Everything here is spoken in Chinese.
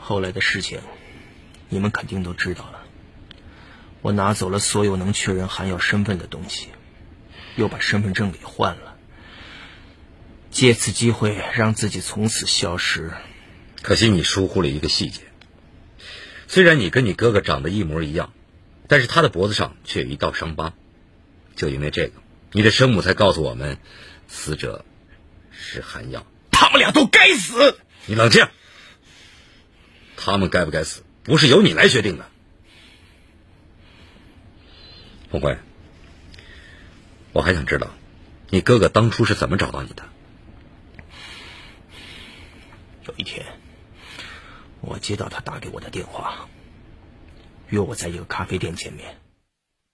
后来的事情，你们肯定都知道了。我拿走了所有能确认韩耀身份的东西，又把身份证给换了，借此机会让自己从此消失。 可惜你疏忽了一个细节，虽然你跟你哥哥长得一模一样，但是他的脖子上却有一道伤疤。就因为这个，你的生母才告诉我们，死者是韩耀。 他们俩都该死！ 你冷静。他们该不该死，不是由你来决定的。凤辉，我还想知道，你哥哥当初是怎么找到你的？ 有一天，我接到他打给我的电话，约我在一个咖啡店见面。